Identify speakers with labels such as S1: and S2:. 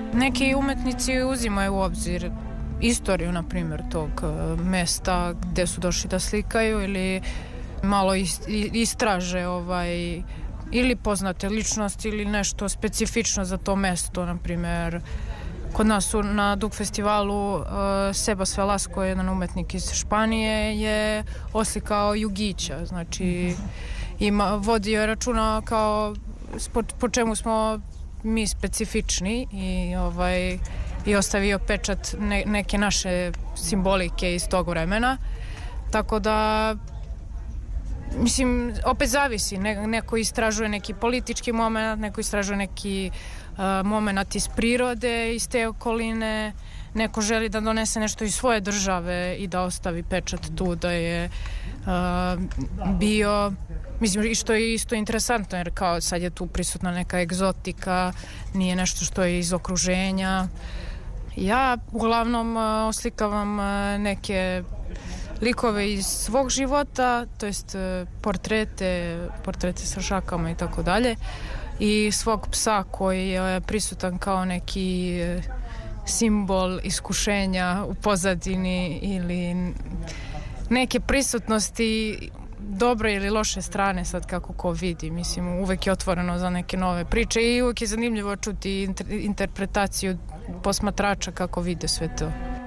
S1: Neki umetnici uzimaju u obzir istoriju, na primjer, tog mesta gde su došli da slikaju ili malo istraže ili poznate ličnosti ili nešto specifično za to mesto. Na primjer, kod nas na Duk festivalu Sebas Velasco, jedan umetnik iz Španije, je oslikao Jugića, znači vodio računa kao po čemu smo mi specifični i ostavio pečat neke naše simbolike iz tog vremena. Tako da, mislim, opet zavisi. Neko istražuje neki politički moment, neko istražuje neki moment iz prirode, iz te okoline, neko želi da donese nešto iz svoje države i da ostavi pečat tu da je bio, mislim, i što je isto interesantno, jer kao sad je tu prisutna neka egzotika, nije nešto što je iz okruženja. Ja uglavnom oslikavam neke likove iz svog života, to jest portrete sa šakama i tako dalje, i svog psa koji je prisutan kao neki simbol iskušenja u pozadini ili neke prisutnosti dobre ili loše strane, sad kako ko vidi. Mislim, uvek je otvoreno za neke nove priče i uvek je zanimljivo čuti interpretaciju posmatrača kako vide sve to.